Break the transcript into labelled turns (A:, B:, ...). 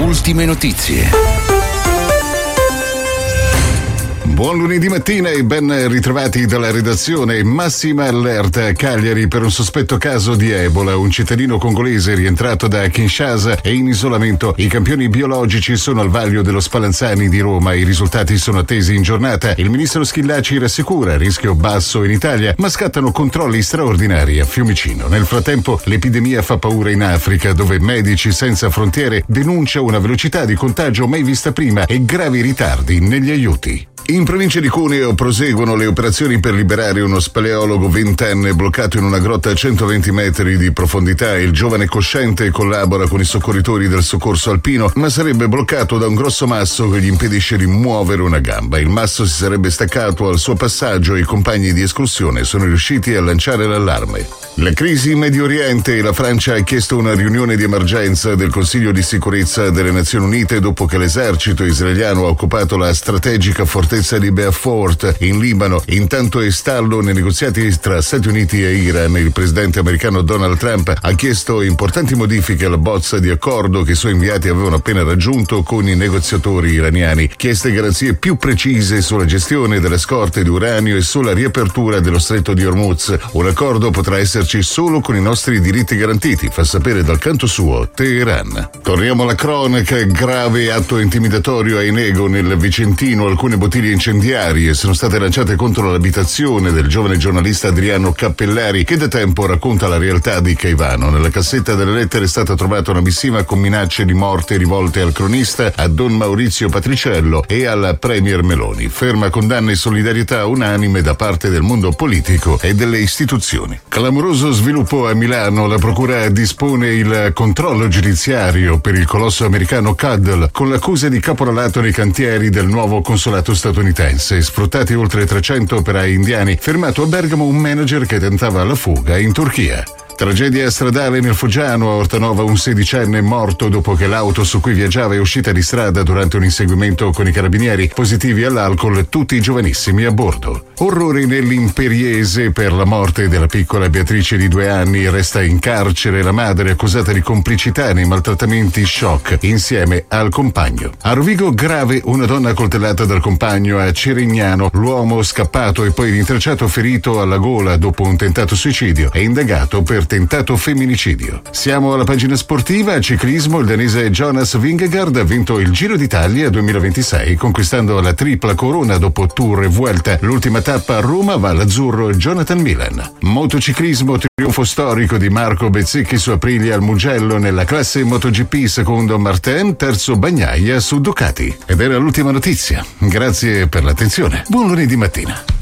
A: ultime notizie.
B: Buon lunedì mattina e ben ritrovati dalla redazione. Massima allerta a Cagliari per un sospetto caso di Ebola. Un cittadino congolese rientrato da Kinshasa è in isolamento. I campioni biologici sono al vaglio dello Spallanzani di Roma. I risultati sono attesi in giornata. Il ministro Schillaci rassicura rischio basso in Italia, ma scattano controlli straordinari a Fiumicino. Nel frattempo l'epidemia fa paura in Africa, dove Medici Senza Frontiere denuncia una velocità di contagio mai vista prima e gravi ritardi negli aiuti. In provincia di Cuneo proseguono le operazioni per liberare uno speleologo 20enne bloccato in una grotta a 120 metri di profondità. Il giovane cosciente collabora con i soccorritori del soccorso alpino, ma sarebbe bloccato da un grosso masso che gli impedisce di muovere una gamba. Il masso si sarebbe staccato al suo passaggio e i compagni di escursione sono riusciti a lanciare l'allarme. La crisi in Medio Oriente e la Francia ha chiesto una riunione di emergenza del Consiglio di sicurezza delle Nazioni Unite dopo che l'esercito israeliano ha occupato la strategica fortezza di Beaufort in Libano. Intanto è stallo nei negoziati tra Stati Uniti e Iran. Il presidente americano Donald Trump ha chiesto importanti modifiche alla bozza di accordo che i suoi inviati avevano appena raggiunto con i negoziatori iraniani. Chieste garanzie più precise sulla gestione delle scorte di uranio e sulla riapertura dello stretto di Hormuz. Un accordo potrà esserci solo con i nostri diritti garantiti, fa sapere dal canto suo Teheran. Torniamo alla cronaca. Grave atto intimidatorio a Enego nel Vicentino. Alcune bottiglie incendiarie sono state lanciate contro l'abitazione del giovane giornalista Adriano Cappellari, che da tempo racconta la realtà di Caivano. Nella cassetta delle lettere è stata trovata una missiva con minacce di morte rivolte al cronista, a Don Maurizio Patriciello e alla Premier Meloni. Ferma condanna e solidarietà unanime da parte del mondo politico e delle istituzioni. Clamoroso sviluppo a Milano. La procura dispone il controllo giudiziario per il colosso americano Cuddle con l'accusa di caporalato nei cantieri del nuovo consolato statunitense. Sfruttati oltre 300 operai indiani. Fermato a Bergamo un manager che tentava la fuga in Turchia. Tragedia stradale nel Foggiano. A Ortanova un 16enne morto dopo che l'auto su cui viaggiava è uscita di strada durante un inseguimento con i carabinieri. Positivi all'alcol tutti i giovanissimi a bordo. Orrore nell'Imperiese per la morte della piccola Beatrice di 2 anni. Resta in carcere la madre accusata di complicità nei maltrattamenti shock insieme al compagno. A Rovigo grave una donna coltellata dal compagno. A Cerignano l'uomo scappato e poi rintracciato ferito alla gola dopo un tentato suicidio è indagato per tentato femminicidio. Siamo alla pagina sportiva. A ciclismo il danese Jonas Vingegaard ha vinto il Giro d'Italia 2026 conquistando la tripla corona dopo Tour e Vuelta. L'ultima tappa a Roma va all'azzurro Jonathan Milan. Motociclismo, trionfo storico di Marco Bezzecchi su Aprilia al Mugello. Nella classe MotoGP secondo Martin, terzo Bagnaia su Ducati. Ed era l'ultima notizia. Grazie per l'attenzione. Buon lunedì mattina.